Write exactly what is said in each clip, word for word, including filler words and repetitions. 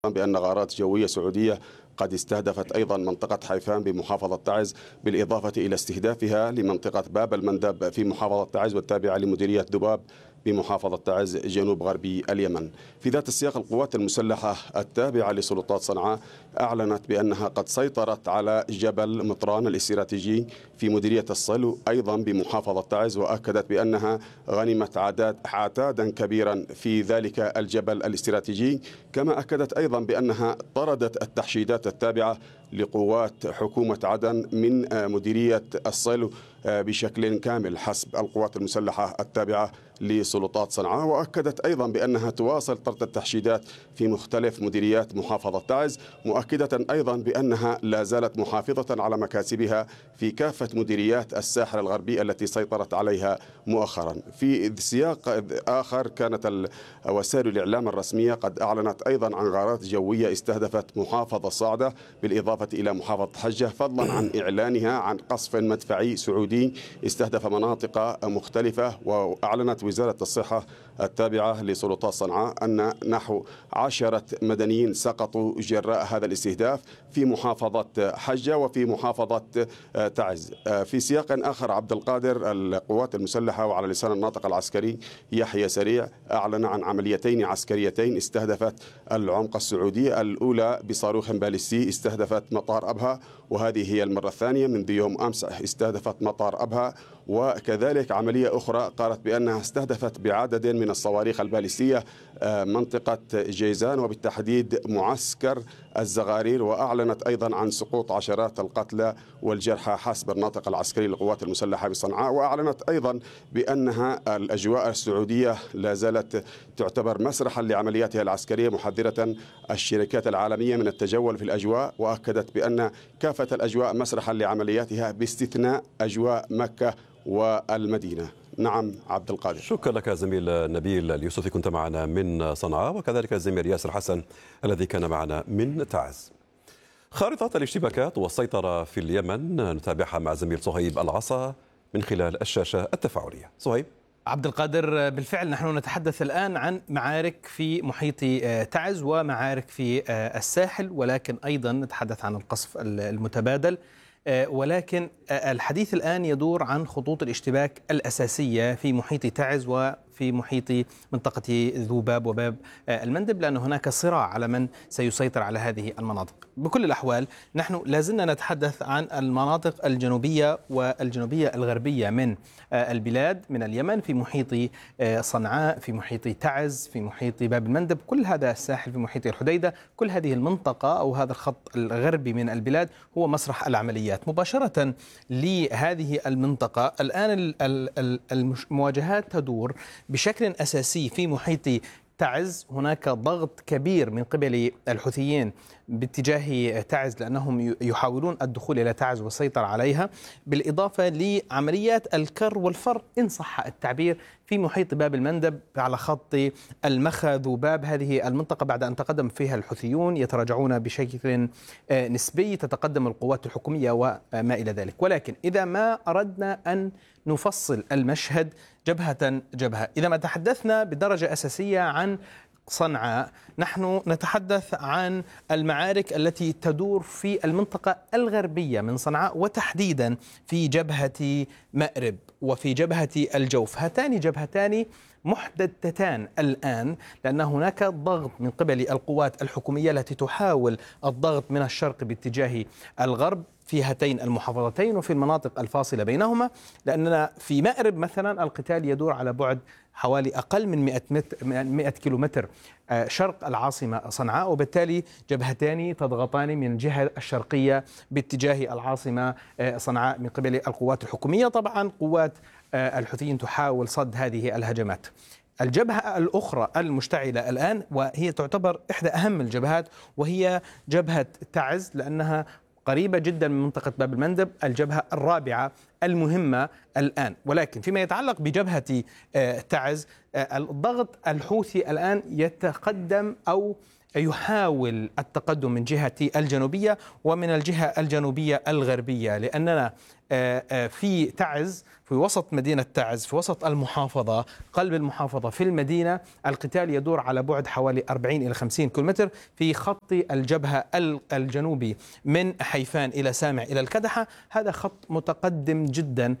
بأن غارات جوية سعودية قد استهدفت أيضا منطقة حيفان بمحافظة تعز، بالإضافة إلى استهدافها لمنطقة باب المندب في محافظة تعز والتابعة لمديرية ذباب بمحافظة تعز جنوب غربي اليمن. في ذات السياق، القوات المسلحة التابعة لسلطات صنعاء أعلنت بأنها قد سيطرت على جبل مطران الاستراتيجي في مديرية الصلو أيضا بمحافظة تعز، وأكدت بأنها غنمت عداد عتادا كبيرا في ذلك الجبل الاستراتيجي. كما أكدت أيضا بأنها طردت التحشيدات التابعة لقوات حكومة عدن من مديرية الصلو بشكل كامل حسب القوات المسلحة التابعة لسلطات صنعاء. وأكدت أيضا بأنها تواصل طرد التحشيدات في مختلف مديريات محافظة تعز، مؤكدة أيضا بأنها لا زالت محافظة على مكاسبها في كافة مديريات الساحل الغربي التي سيطرت عليها مؤخرا. في سياق آخر، كانت وسائل الإعلام الرسمية قد أعلنت أيضا عن غارات جوية استهدفت محافظة صعدة بالإضافة إلى محافظة حجة، فضلا عن إعلانها عن قصف مدفعي سعودي استهدف مناطق مختلفة. وأعلنت وزارة الصحة التابعة لسلطات صنعاء أن نحو عشرة مدنيين سقطوا جراء هذا الاستهداف في محافظة حجة وفي محافظة تعز. في سياق آخر، عبد القادر، القوات المسلحة وعلى لسان الناطق العسكري يحيى سريع أعلن عن عمليتين عسكريتين استهدفت العمق السعودي، الأولى بصاروخ باليستي استهدفت مطار أبها، وهذه هي المرة الثانية منذ يوم أمس استهدفت مطار أبها. وكذلك عملية أخرى قالت بأنها استهدفت بعدد من الصواريخ الباليستية منطقة جيزان وبالتحديد معسكر الزغارير، وأعلنت أيضا عن سقوط عشرات القتلى والجرحى حسب الناطق العسكري للقوات المسلحة بصنعاء. وأعلنت أيضا بأنها الأجواء السعودية لا زالت تعتبر مسرحا لعملياتها العسكرية، محذرة الشركات العالمية من التجول في الأجواء، وأكدت بأن كافة الأجواء مسرحا لعملياتها باستثناء أجواء مكة والمدينة. نعم عبد القادر. شكرا لك زميل نبيل اليوسفي، كنت معنا من صنعاء، وكذلك الزميل ياسر حسن الذي كان معنا من تعز. خارطة الاشتباكات والسيطرة في اليمن نتابعها مع زميل صهيب العصا من خلال الشاشة التفاعلية. صهيب. عبد القادر، بالفعل نحن نتحدث الآن عن معارك في محيط تعز ومعارك في الساحل، ولكن أيضا نتحدث عن القصف المتبادل، ولكن الحديث الآن يدور عن خطوط الاشتباك الأساسية في محيط تعز وفي محيط منطقة ذوباب وباب المندب، لأن هناك صراع على من سيسيطر على هذه المناطق. بكل الأحوال نحن لازلنا نتحدث عن المناطق الجنوبية والجنوبية الغربية من البلاد، من اليمن، في محيط صنعاء، في محيط تعز، في محيط باب المندب، كل هذا الساحل، في محيط الحديدة، كل هذه المنطقة أو هذا الخط الغربي من البلاد هو مسرح العمليات. مباشرة لهذه المنطقة الآن المواجهات تدور بشكل أساسي في محيط تعز. هناك ضغط كبير من قبل الحوثيين باتجاه تعز لأنهم يحاولون الدخول إلى تعز والسيطرة عليها، بالإضافة لعمليات الكر والفر إن صح التعبير في محيط باب المندب على خط المخا ذوباب. هذه المنطقة بعد أن تقدم فيها الحوثيون يتراجعون بشكل نسبي، تتقدم القوات الحكومية وما إلى ذلك. ولكن إذا ما أردنا أن نفصل المشهد جبهة جبهة، إذا ما تحدثنا بدرجة أساسية عن صنعاء، نحن نتحدث عن المعارك التي تدور في المنطقة الغربية من صنعاء، وتحديدا في جبهة مأرب وفي جبهة الجوف. هاتان جبهتان محددتان الآن، لأن هناك ضغط من قبل القوات الحكومية التي تحاول الضغط من الشرق باتجاه الغرب في هاتين المحافظتين وفي المناطق الفاصلة بينهما، لأننا في مأرب مثلا القتال يدور على بعد حوالي أقل من مئة كيلومتر شرق العاصمة صنعاء، وبالتالي جبهتان تضغطان من الجهة الشرقية باتجاه العاصمة صنعاء من قبل القوات الحكومية. طبعا قوات الحوثيين تحاول صد هذه الهجمات. الجبهة الأخرى المشتعلة الآن وهي تعتبر إحدى أهم الجبهات وهي جبهة تعز، لأنها قريبة جدا من منطقة باب المندب، الجبهة الرابعة المهمة الآن. ولكن فيما يتعلق بجبهة تعز، الضغط الحوثي الآن يتقدم أو يحاول التقدم من جهة الجنوبية ومن الجهة الجنوبية الغربية، لأننا في تعز، في وسط مدينة تعز، في وسط المحافظة، قلب المحافظة في المدينة. القتال يدور على بعد حوالي أربعين إلى خمسين كيلومتر في خط الجبهة الجنوبي من حيفان إلى سامع إلى الكدحة. هذا خط متقدم جدا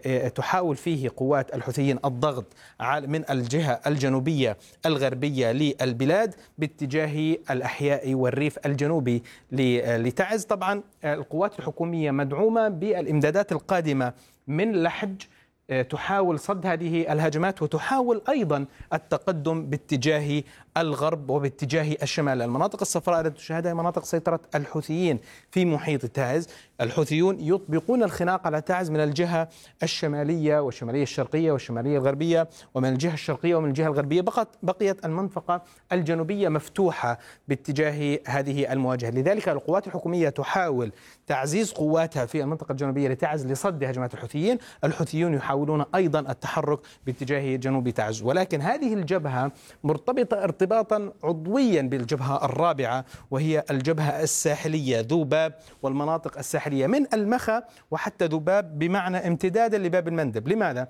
تحاول فيه قوات الحوثيين الضغط من الجهة الجنوبية الغربية للبلاد باتجاه الأحياء والريف الجنوبي لتعز. طبعا القوات الحكومية مدعومة بالإمدادات القادمة من لحج تحاول صد هذه الهجمات، وتحاول أيضا التقدم باتجاه الغرب وباتجاه الشمال. المناطق الصفراء التي تشاهدها مناطق سيطرة الحوثيين في محيط تعز. الحوثيون يطبقون الخناق على تعز من الجهة الشمالية والشمالية الشرقية والشمالية الغربية، ومن الجهة الشرقية ومن الجهة الغربية. بقت بقيت المنطقة الجنوبية مفتوحة باتجاه هذه المواجهة. لذلك القوات الحكومية تحاول تعزيز قواتها في المنطقة الجنوبية لتعز لصد هجمات الحوثيين. الحوثيون يحاولون أيضا التحرك باتجاه جنوب تعز، ولكن هذه الجبهة مرتبطة ارتباطا عضويا بالجبهة الرابعة، وهي الجبهة الساحلية ذوباب والمناطق الساحلية من المخا وحتى ذوباب، بمعنى امتدادا لباب المندب. لماذا؟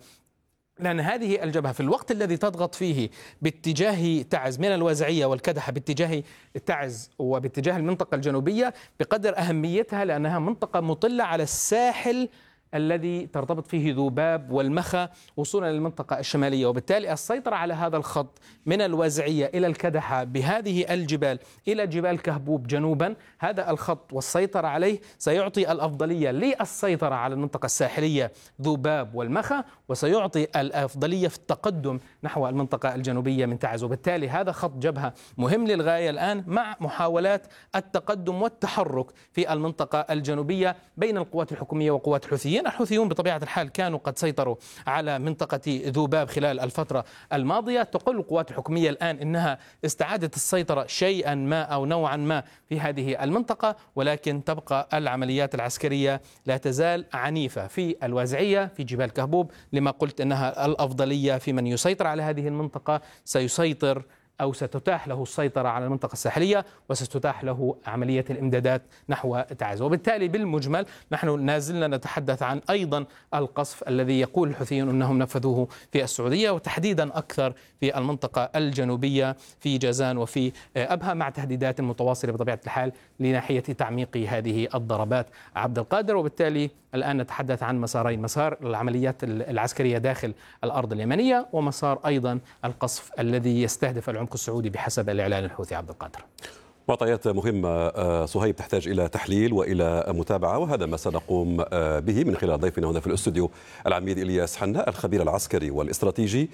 لأن هذه الجبهة في الوقت الذي تضغط فيه باتجاه تعز من الوازعية والكدحة باتجاه تعز وباتجاه المنطقة الجنوبية بقدر أهميتها، لأنها منطقة مطلة على الساحل الذي ترتبط فيه ذوباب والمخا وصولا للمنطقة الشمالية. وبالتالي السيطرة على هذا الخط من الوازعية إلى الكدحة بهذه الجبال إلى جبال كهبوب جنوبا، هذا الخط والسيطرة عليه سيعطي الأفضلية للسيطرة على المنطقة الساحلية ذوباب والمخا، وسيعطي الأفضلية في التقدم نحو المنطقة الجنوبية من تعز. وبالتالي هذا خط جبهة مهم للغاية الآن، مع محاولات التقدم والتحرك في المنطقة الجنوبية بين القوات الحكومية وقوات الحوثيين. الحوثيون بطبيعة الحال كانوا قد سيطروا على منطقة ذوباب خلال الفترة الماضية. تقول القوات الحكومية الآن إنها استعادت السيطرة شيئا ما أو نوعا ما في هذه المنطقة، ولكن تبقى العمليات العسكرية لا تزال عنيفة في الوازعية في جبال كهبوب، لما قلت أنها الأفضلية في من يسيطر على هذه المنطقة سيسيطر أو ستتاح له السيطرة على المنطقة الساحلية، وستتاح له عملية الإمدادات نحو تعز. وبالتالي بالمجمل نحن نازلنا نتحدث عن أيضا القصف الذي يقول الحوثيون أنهم نفذوه في السعودية، وتحديدا أكثر في المنطقة الجنوبية في جازان وفي أبها، مع تهديدات متواصلة بطبيعة الحال لناحية تعميق هذه الضربات عبد القادر. وبالتالي الآن نتحدث عن مسارين: مسار العمليات العسكرية داخل الأرض اليمنية، ومسار أيضا القصف الذي يستهدف العمق السعودي بحسب الإعلان الحوثي. عبد القادر، معطيات مهمة صهيب تحتاج إلى تحليل وإلى متابعة، وهذا ما سنقوم به من خلال ضيفنا هنا في الاستوديو العميد إلياس حناء الخبير العسكري والاستراتيجي،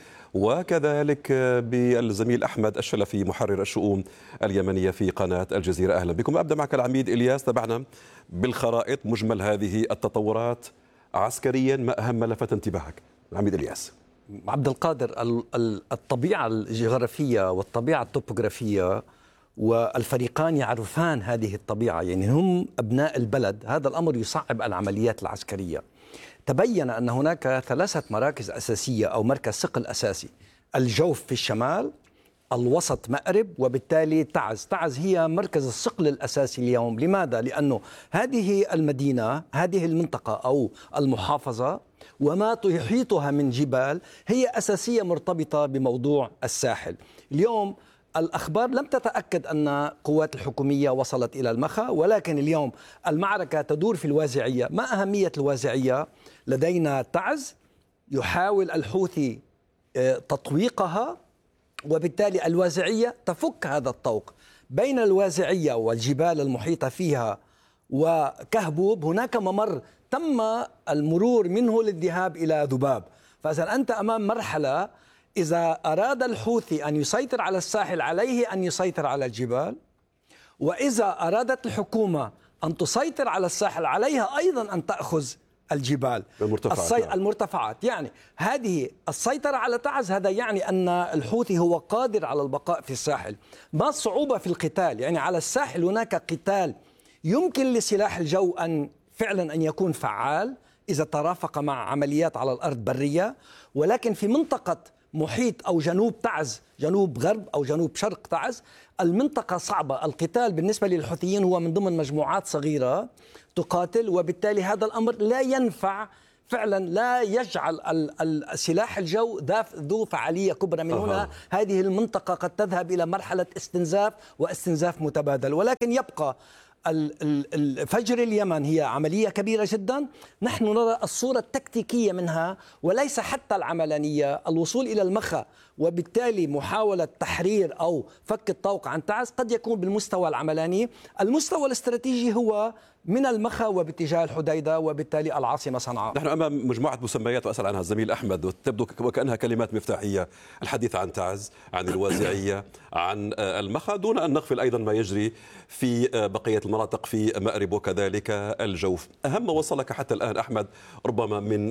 وكذلك بالزميل أحمد الشلفي محرر الشؤون اليمنية في قناة الجزيرة. أهلا بكم. أبدأ معك العميد إلياس. تابعنا بالخرائط مجمل هذه التطورات عسكريا، ما أهم ما لفت انتباهك العميد إلياس؟ عبد القادر، الطبيعة الجغرافية والطبيعة الطبوغرافية والفريقان يعرفان هذه الطبيعة، يعني هم أبناء البلد. هذا الأمر يصعب العمليات العسكرية. تبين أن هناك ثلاثة مراكز أساسية أو مركز ثقل أساسي: الجوف في الشمال، الوسط مأرب، وبالتالي تعز. تعز هي مركز الثقل الأساسي اليوم. لماذا؟ لأنه هذه المدينة، هذه المنطقة أو المحافظة وما يحيطها من جبال هي أساسية مرتبطة بموضوع الساحل. اليوم الأخبار لم تتأكد أن قوات الحكومية وصلت إلى المخا، ولكن اليوم المعركة تدور في الوازعية. ما أهمية الوازعية؟ لدينا تعز يحاول الحوثي تطويقها، وبالتالي الوازعية تفك هذا الطوق. بين الوازعية والجبال المحيطة فيها وكهبوب هناك ممر تم المرور منه للذهاب إلى ذباب. فإذا أنت أمام مرحلة، إذا أراد الحوثي أن يسيطر على الساحل عليه أن يسيطر على الجبال، وإذا أرادت الحكومة أن تسيطر على الساحل عليها أيضا أن تأخذ الجبال المرتفعات. السي... المرتفعات. يعني هذه السيطرة على تعز، هذا يعني أن الحوثي هو قادر على البقاء في الساحل. ما الصعوبة في القتال؟ يعني على الساحل هناك قتال يمكن لسلاح الجو أن فعلا أن يكون فعال إذا ترافق مع عمليات على الأرض برية، ولكن في منطقة محيط أو جنوب تعز، جنوب غرب أو جنوب شرق تعز، المنطقة صعبة. القتال بالنسبة للحوثيين هو من ضمن مجموعات صغيرة تقاتل، وبالتالي هذا الأمر لا ينفع فعلا، لا يجعل السلاح الجو ذو فعالية كبرى. من هنا أه. هذه المنطقة قد تذهب إلى مرحلة استنزاف واستنزاف متبادل. ولكن يبقى فجر اليمن هي عملية كبيرة جدا، نحن نرى الصورة التكتيكية منها وليس حتى العملانية. الوصول إلى المخا وبالتالي محاولة تحرير أو فك الطوق عن تعز قد يكون بالمستوى العملاني. المستوى الاستراتيجي هو من المخا وباتجاه الحديدة وبالتالي العاصمة صنعاء. نحن أمام مجموعة مسميات وأسأل عنها الزميل أحمد، وتبدو وكأنها كلمات مفتاحية، الحديث عن تعز، عن الوازعية، عن المخا، دون أن نغفل أيضا ما يجري في بقية المناطق في مأرب وكذلك الجوف. أهم ما وصلك حتى الآن أحمد ربما من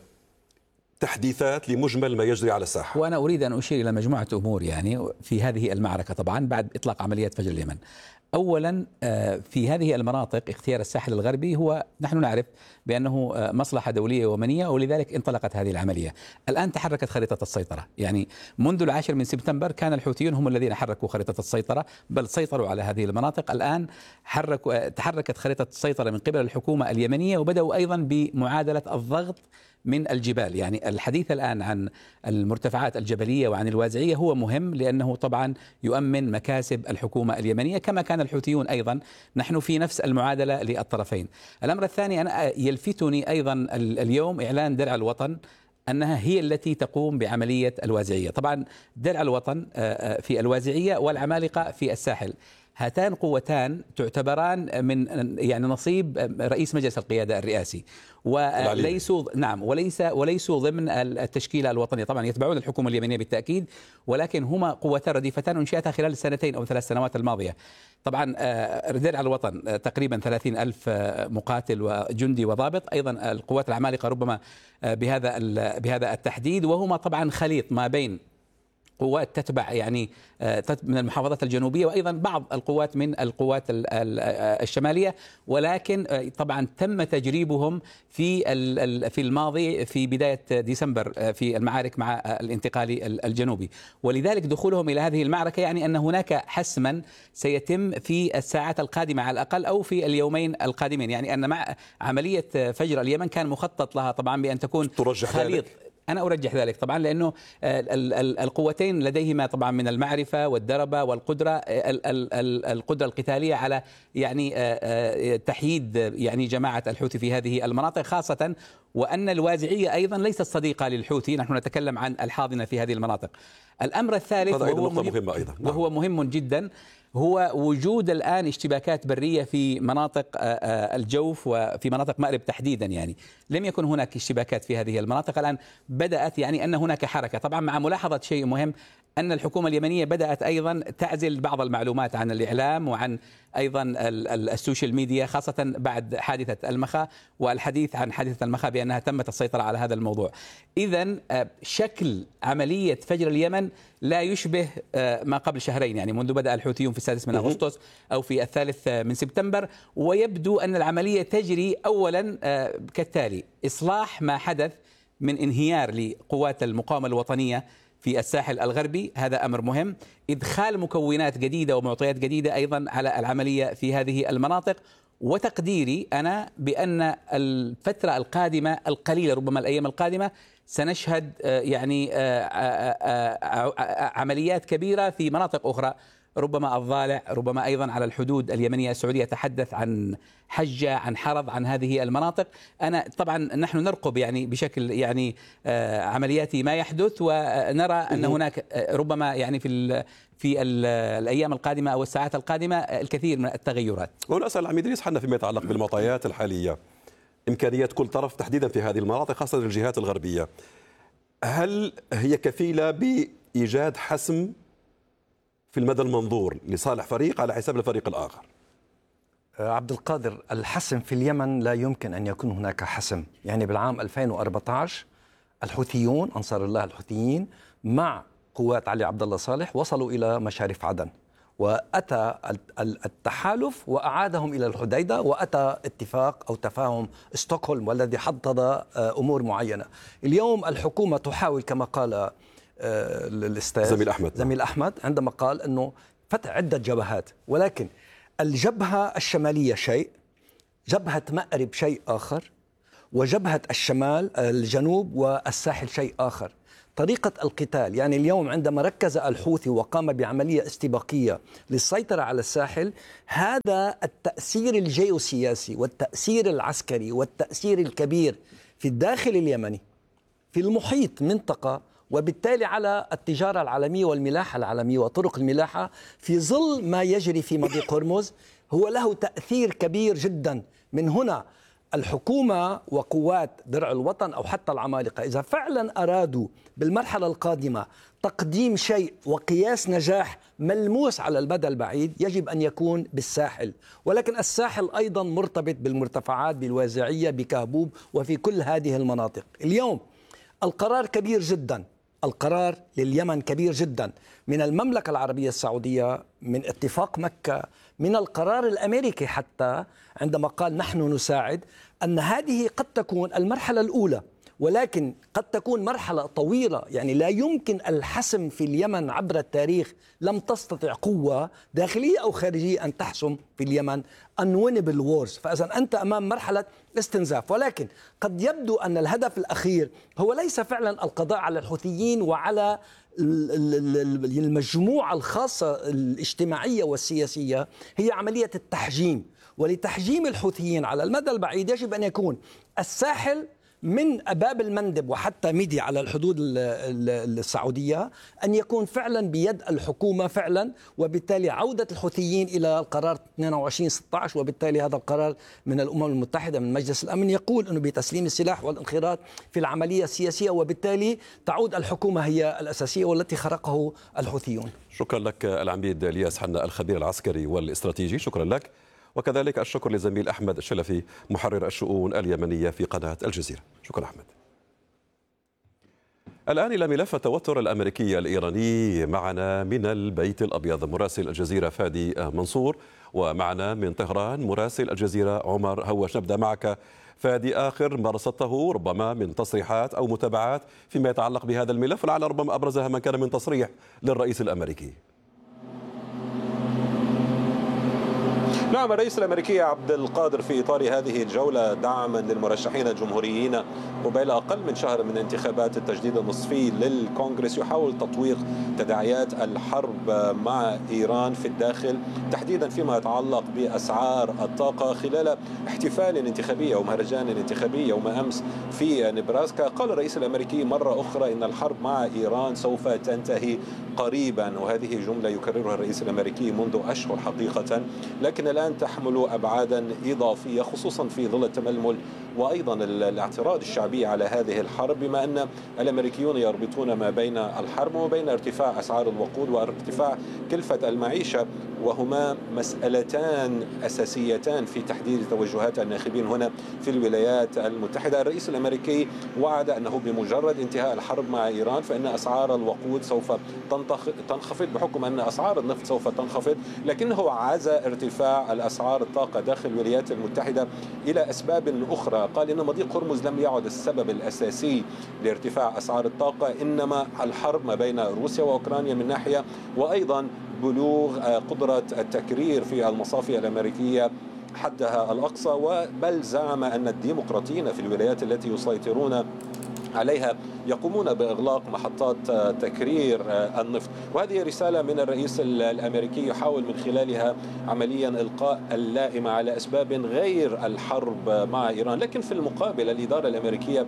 تحديثات لمجمل ما يجري على الساحة؟ وأنا أريد أن أشير إلى مجموعة أمور يعني في هذه المعركة طبعا بعد إطلاق عمليات فجر اليمن. أولا في هذه المناطق اختيار الساحل الغربي هو نحن نعرف بأنه مصلحة دولية ومنية، ولذلك انطلقت هذه العملية. الآن تحركت خريطة السيطرة، يعني منذ العاشر من سبتمبر كان الحوثيون هم الذين حركوا خريطة السيطرة، بل سيطروا على هذه المناطق. الآن حركوا تحركت خريطة السيطرة من قبل الحكومة اليمنية، وبدأوا أيضا بمعادلة الضغط من الجبال. يعني الحديث الآن عن المرتفعات الجبلية وعن الوازعية هو مهم، لأنه طبعا يؤمن مكاسب الحكومة اليمنية كما كان الحوثيون أيضا. نحن في نفس المعادلة للطرفين. الأمر الثاني، أنا يلفتني أيضا اليوم إعلان درع الوطن أنها هي التي تقوم بعملية الوازعية. طبعا درع الوطن في الوازعية والعمالقة في الساحل، هاتان قوتان تعتبران من يعني نصيب رئيس مجلس القيادة الرئاسي، وليسوا نعم وليس وليسوا ضمن التشكيلة الوطنية. طبعا يتبعون الحكومة اليمنية بالتأكيد، ولكن هما قوتان رديفتان انشئتا خلال السنتين أو ثلاث سنوات الماضية. طبعا درع الوطن تقريبا ثلاثين ألف مقاتل وجندي وضابط، أيضا القوات العمالقة ربما بهذا بهذا التحديد، وهما طبعا خليط ما بين قوات تتبع يعني من المحافظات الجنوبية وأيضا بعض القوات من القوات الشمالية، ولكن طبعا تم تجريبهم في في الماضي في بداية ديسمبر في المعارك مع الانتقالي الجنوبي. ولذلك دخولهم إلى هذه المعركة يعني أن هناك حسما سيتم في الساعات القادمة على الأقل أو في اليومين القادمين. يعني أن مع عملية فجر اليمن كان مخطط لها طبعا بأن تكون خليط. أنا أرجح ذلك طبعا، لأنه القوتين لديهما طبعا من المعرفة والدربة والقدرة القدرة القتالية على يعني تحييد يعني جماعة الحوثي في هذه المناطق، خاصة وأن الوازعية أيضا ليست صديقة للحوثي. نحن نتكلم عن الحاضنة في هذه المناطق. الأمر الثالث وهو مهم, أيضا. وهو مهم جدا هو وجود الآن اشتباكات برية في مناطق الجوف وفي مناطق مأرب تحديدا. يعني لم يكن هناك اشتباكات في هذه المناطق، الآن بدأت يعني أن هناك حركة، طبعا مع ملاحظة شيء مهم أن الحكومة اليمنية بدأت أيضا تعزل بعض المعلومات عن الإعلام وعن أيضا السوشيال ميديا، خاصة بعد حادثة المخا والحديث عن حادثة المخا بأنها تمت السيطرة على هذا الموضوع. إذن شكل عملية فجر اليمن لا يشبه ما قبل شهرين، يعني منذ بدأ الحوثيون في السادس من أغسطس أو في الثالث من سبتمبر. ويبدو أن العملية تجري أولا كالتالي: إصلاح ما حدث من انهيار لقوات المقاومة الوطنية في الساحل الغربي، هذا أمر مهم. إدخال مكونات جديدة ومعطيات جديدة أيضا على العملية في هذه المناطق. وتقديري أنا بأن الفترة القادمة القليلة، ربما الأيام القادمة، سنشهد يعني عمليات كبيرة في مناطق أخرى، ربما الضالع، ربما أيضا على الحدود اليمنية السعودية. تحدث عن حجة، عن حرض، عن هذه المناطق. أنا طبعا نحن نرقب يعني بشكل يعني عمليات ما يحدث، ونرى أن هناك ربما يعني في في الأيام القادمة أو الساعات القادمة الكثير من التغيرات. وأنا أسأل عميد إدريس حنا فيما يتعلق بالمعطيات الحالية، إمكانية كل طرف تحديدا في هذه المناطق خاصة الجهات الغربية، هل هي كفيلة بإيجاد حسم في المدى المنظور لصالح فريق على حساب الفريق الآخر؟ عبد القادر، الحسم في اليمن لا يمكن أن يكون هناك حسم. يعني بالعام ألفين وأربعة عشر الحوثيون، أنصار الله الحوثيين مع قوات علي عبد الله صالح وصلوا إلى مشارف عدن، وأتى التحالف وأعادهم إلى الحديدة، وأتى اتفاق أو تفاهم ستوكهولم والذي حدد أمور معينة. اليوم الحكومة تحاول كما قال الأستاذ زميل أحمد زميل أحمد عندما قال أنه فتح عدة جبهات، ولكن الجبهة الشمالية شيء، جبهة مأرب شيء آخر، وجبهة الشمال الجنوب والساحل شيء آخر. طريقة القتال، يعني اليوم عندما ركز الحوثي وقام بعملية استباقية للسيطرة على الساحل، هذا التأثير الجيوسياسي والتأثير العسكري والتأثير الكبير في الداخل اليمني، في المحيط منطقة، وبالتالي على التجارة العالمية والملاحة العالمية وطرق الملاحة في ظل ما يجري في مضيق هرمز، هو له تأثير كبير جدا. من هنا الحكومة وقوات درع الوطن أو حتى العمالقة إذا فعلا أرادوا بالمرحلة القادمة تقديم شيء وقياس نجاح ملموس على المدى البعيد، يجب أن يكون بالساحل. ولكن الساحل أيضا مرتبط بالمرتفعات، بالوازعية، بكهبوب، وفي كل هذه المناطق. اليوم القرار كبير جدا، القرار لليمن كبير جدا، من المملكة العربية السعودية، من اتفاق مكة، من القرار الأمريكي حتى عندما قال نحن نساعد، أن هذه قد تكون المرحلة الأولى، ولكن قد تكون مرحلة طويلة. يعني لا يمكن الحسم في اليمن عبر التاريخ، لم تستطع قوة داخلية أو خارجية أن تحسم في اليمن unwinnable wars. فإذا أنت أمام مرحلة استنزاف، ولكن قد يبدو أن الهدف الأخير هو ليس فعلا القضاء على الحوثيين وعلى المجموعة الخاصة الاجتماعية والسياسية، هي عملية التحجيم. ولتحجيم الحوثيين على المدى البعيد يجب أن يكون الساحل من باب المندب وحتى ميديا على الحدود السعودية أن يكون فعلا بيد الحكومة فعلا، وبالتالي عودة الحوثيين إلى القرار اثنين وعشرين ستة عشر. وبالتالي هذا القرار من الأمم المتحدة من مجلس الأمن يقول أنه بتسليم السلاح والانخراط في العملية السياسية، وبالتالي تعود الحكومة هي الأساسية والتي خرقه الحوثيون. شكرا لك العميد الياس حنا الخبير العسكري والاستراتيجي، شكرا لك. وكذلك الشكر لزميل أحمد الشلفي محرر الشؤون اليمنية في قناة الجزيرة. شكرا أحمد. الآن إلى ملف التوتر الأمريكي الإيراني. معنا من البيت الأبيض مراسل الجزيرة فادي منصور، ومعنا من طهران مراسل الجزيرة عمر هوش. نبدأ معك فادي، آخر ما رصدته ربما من تصريحات أو متابعات فيما يتعلق بهذا الملف، لعل ربما أبرزها من كان من تصريح للرئيس الأمريكي. نعم، الرئيس الأمريكي عبد القادر في إطار هذه الجولة دعما للمرشحين الجمهوريين قبيل أقل من شهر من انتخابات التجديد النصفي للكونغرس يحاول تطويق تداعيات الحرب مع إيران في الداخل، تحديدا فيما يتعلق بأسعار الطاقة، خلال احتفال انتخابي أو مهرجان انتخابي يوم أمس في نبراسكا. قال الرئيس الأمريكي مرة أخرى إن الحرب مع إيران سوف تنتهي قريبا، وهذه جملة يكررها الرئيس الأمريكي منذ أشهر حقيقة، لكن الآن تحمل أبعادا إضافية خصوصا في ظل التململ وأيضا الاعتراض الشعبي على هذه الحرب، بما أن الأمريكيون يربطون ما بين الحرب وبين ارتفاع أسعار الوقود وارتفاع كلفة المعيشة، وهما مسألتان أساسيتان في تحديد توجهات الناخبين هنا في الولايات المتحدة. الرئيس الأمريكي وعد أنه بمجرد انتهاء الحرب مع إيران فإن أسعار الوقود سوف تنخفض بحكم أن أسعار النفط سوف تنخفض، لكنه عزى ارتفاع الأسعار الطاقة داخل الولايات المتحدة إلى أسباب أخرى. قال إن مضيق هرمز لم يعد السبب الأساسي لارتفاع أسعار الطاقة، إنما الحرب ما بين روسيا وأوكرانيا من ناحية، وأيضا بلوغ قدرة التكرير في المصافي الأمريكية حدها الأقصى. بل زعم أن الديمقراطيين في الولايات التي يسيطرون عليها يقومون بإغلاق محطات تكرير النفط. وهذه رسالة من الرئيس الأمريكي يحاول من خلالها عمليا إلقاء اللائمة على أسباب غير الحرب مع إيران. لكن في المقابل الإدارة الأمريكية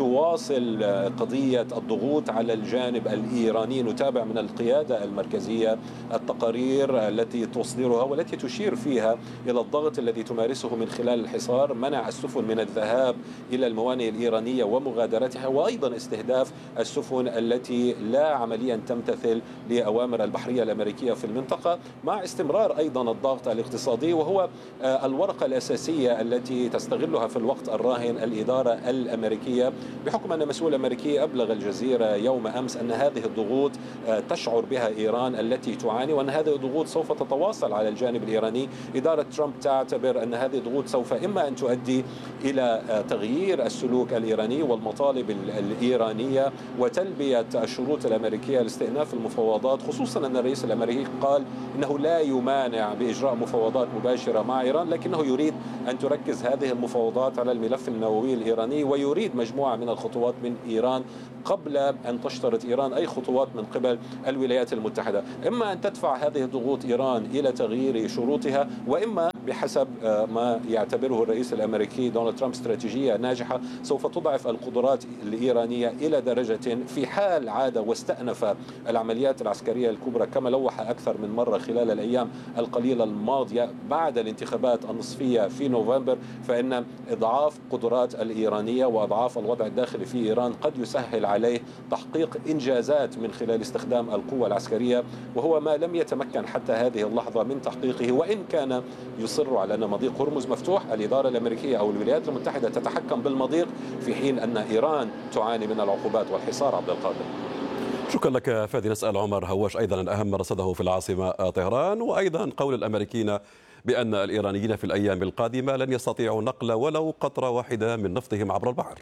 تواصل قضية الضغوط على الجانب الإيراني. نتابع من القيادة المركزية التقارير التي تصدرها والتي تشير فيها إلى الضغط الذي تمارسه من خلال الحصار، منع السفن من الذهاب إلى الموانئ الإيرانية ومغادرتها، وأيضا استهداف السفن التي لا عمليا تمتثل لأوامر البحرية الأمريكية في المنطقة، مع استمرار أيضا الضغط الاقتصادي، وهو الورقة الأساسية التي تستغلها في الوقت الراهن الإدارة الأمريكية، بحكم أن مسؤول أمريكي أبلغ الجزيرة يوم أمس أن هذه الضغوط تشعر بها إيران التي تعاني، وأن هذه الضغوط سوف تتواصل على الجانب الإيراني. إدارة ترامب تعتبر أن هذه الضغوط سوف إما أن تؤدي إلى تغيير السلوك الإيراني والمطالب الإيرانية وتلبية الشروط الأمريكية لاستئناف المفاوضات، خصوصا أن الرئيس الأمريكي قال إنه لا يمانع بإجراء مفاوضات مباشرة مع إيران، لكنه يريد أن تركز هذه المفاوضات على الملف النووي الإيراني، ويريد مجموعة من الخطوات من إيران قبل أن تشترط إيران أي خطوات من قبل الولايات المتحدة. إما أن تدفع هذه الضغوط إيران إلى تغيير شروطها، وإما بحسب ما يعتبره الرئيس الأمريكي دونالد ترامب استراتيجية ناجحة سوف تضعف القدرات الإيرانية إلى درجة في حال عاد واستأنف العمليات العسكرية الكبرى كما لوح أكثر من مرة خلال الأيام القليلة الماضية بعد الانتخابات النصفية في نوفمبر، فإن إضعاف قدرات الإيرانية وأضعاف الوضع الداخلي في إيران قد يسهل عليه تحقيق إنجازات من خلال استخدام القوة العسكرية، وهو ما لم يتمكن حتى هذه اللحظة من تحقيقه. وإن كان يصر على أن مضيق هرمز مفتوح، الإدارة الأمريكية أو الولايات المتحدة تتحكم بالمضيق، في حين أن إيران تعاني من العقوبات والحصار. عبد القادر، شكرا لك فادي. نسأل عمر هواش أيضا عن أهم ما رصده في العاصمة طهران، وأيضا قول الأمريكيين بأن الإيرانيين في الأيام القادمة لن يستطيعوا نقل ولو قطرة واحدة من نفطهم عبر البحر.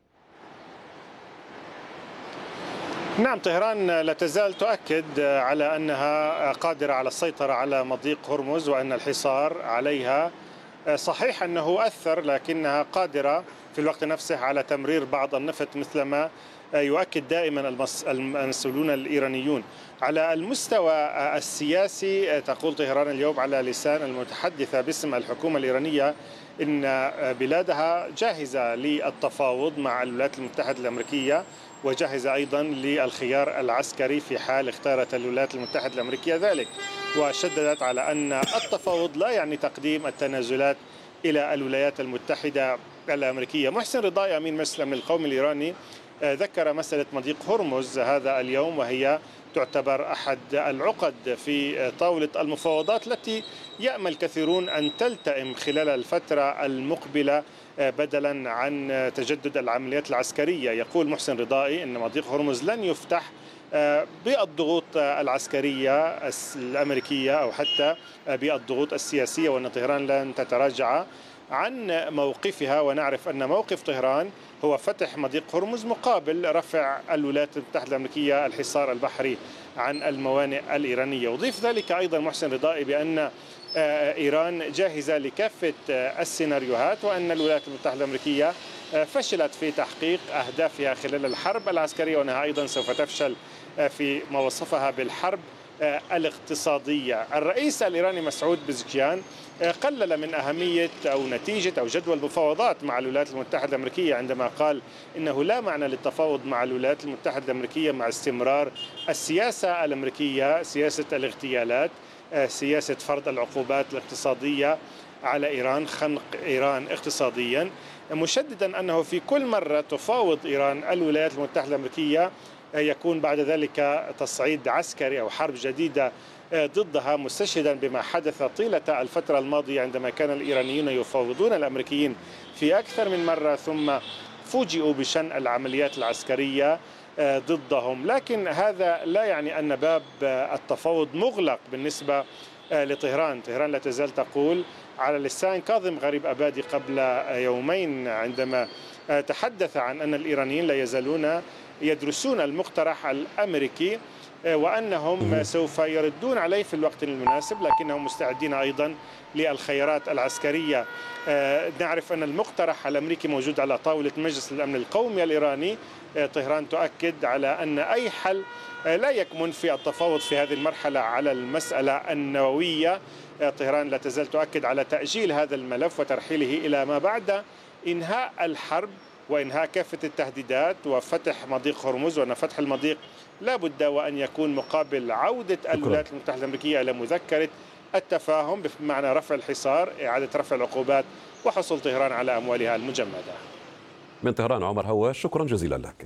نعم، طهران لا تزال تؤكد على أنها قادرة على السيطرة على مضيق هرمز وأن الحصار عليها صحيح أنه أثر، لكنها قادرة في الوقت نفسه على تمرير بعض النفط مثلما يؤكد دائما المسؤولون الإيرانيون. على المستوى السياسي تقول طهران اليوم على لسان المتحدثة باسم الحكومة الإيرانية إن بلادها جاهزة للتفاوض مع الولايات المتحدة الأمريكية، وجاهزة أيضا للخيار العسكري في حال اختارت الولايات المتحدة الأمريكية ذلك، وشددت على أن التفاوض لا يعني تقديم التنازلات إلى الولايات المتحدة الأمريكية. محسن رضائي أمين مجلس الأمن القومي الإيراني ذكر مسألة مضيق هرمز هذا اليوم، وهي تعتبر أحد العقد في طاولة المفاوضات التي يأمل كثيرون أن تلتئم خلال الفترة المقبلة بدلا عن تجدد العمليات العسكرية. يقول محسن رضائي أن مضيق هرمز لن يفتح بالضغوط العسكرية الأمريكية أو حتى بالضغوط السياسية، وأن طهران لن تتراجع عن موقفها. ونعرف أن موقف طهران هو فتح مضيق هرمز مقابل رفع الولايات المتحدة الأمريكية الحصار البحري عن الموانئ الإيرانية. وضيف ذلك أيضا محسن رضائي بأن إيران جاهزة لكافة السيناريوهات، وأن الولايات المتحدة الأمريكية فشلت في تحقيق أهدافها خلال الحرب العسكرية، وأنها أيضا سوف تفشل في ما وصفها بالحرب الاقتصادية. الرئيس الإيراني مسعود بزكيان قلل من أهمية أو نتيجة أو جدوى المفاوضات مع الولايات المتحدة الأمريكية عندما قال إنه لا معنى للتفاوض مع الولايات المتحدة الأمريكية مع استمرار السياسة الأمريكية، سياسة الاغتيالات، سياسة فرض العقوبات الاقتصادية على إيران، خنق إيران اقتصاديا، مشددا أنه في كل مرة تفاوض إيران الولايات المتحدة الأمريكية يكون بعد ذلك تصعيد عسكري أو حرب جديدة ضدها، مستشهدا بما حدث طيلة الفترة الماضية عندما كان الإيرانيون يفاوضون الأمريكيين في أكثر من مرة ثم فوجئوا بشن العمليات العسكرية ضدهم. لكن هذا لا يعني أن باب التفاوض مغلق بالنسبة لطهران. طهران لا تزال تقول على لسان كاظم غريب أبادي قبل يومين عندما تحدث عن أن الإيرانيين لا يزالون يدرسون المقترح الأمريكي وأنهم سوف يردون عليه في الوقت المناسب، لكنهم مستعدين أيضا للخيارات العسكرية. نعرف أن المقترح الأمريكي موجود على طاولة مجلس الأمن القومي الإيراني. طهران تؤكد على أن أي حل لا يكمن في التفاوض في هذه المرحلة على المسألة النووية. طهران لا تزال تؤكد على تأجيل هذا الملف وترحيله إلى ما بعد إنهاء الحرب وإنهاء كافة التهديدات وفتح مضيق هرمز، وأن فتح المضيق لا بد وأن يكون مقابل عودة الولايات المتحدة الأمريكية إلى مذكرة التفاهم بمعنى رفع الحصار، إعادة رفع العقوبات، وحصول طهران على أموالها المجمدة. من طهران عمر هواش، شكرا جزيلا لك.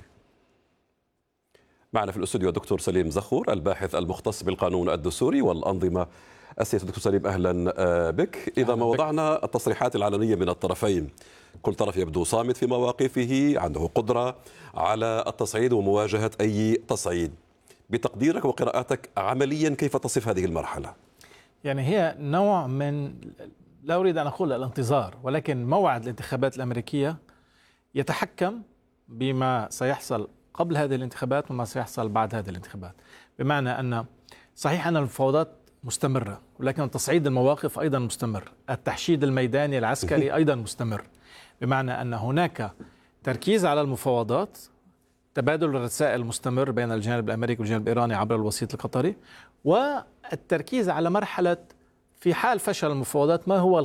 معنا في الاستوديو الدكتور سليم زخور الباحث المختص بالقانون الدستوري والأنظمة السياسية. دكتور سليم أهلا بك. إذا ما وضعنا التصريحات العلنية من الطرفين، كل طرف يبدو صامت في مواقفه، عنده قدرة على التصعيد ومواجهة أي تصعيد. بتقديرك وقراءاتك عمليا كيف تصف هذه المرحلة؟ يعني هي نوع من، لا أريد أن أقول الانتظار، ولكن موعد الانتخابات الأمريكية يتحكم بما سيحصل قبل هذه الانتخابات وما سيحصل بعد هذه الانتخابات. بمعنى أن صحيح أن المفاوضات مستمرة، ولكن تصعيد المواقف أيضا مستمر، التحشيد الميداني العسكري أيضا مستمر، بمعنى أن هناك تركيز على المفاوضات، تبادل الرسائل مستمر بين الجانب الأمريكي والجانب الإيراني عبر الوسيط القطري، والتركيز على مرحلة في حال فشل المفاوضات ما هو